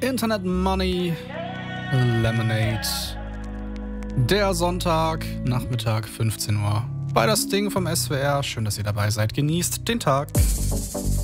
Internet Money Lemonade. Der Sonntag, Nachmittag, 15 Uhr. Bei das Ding vom SWR. Schön, dass ihr dabei seid. Genießt den Tag.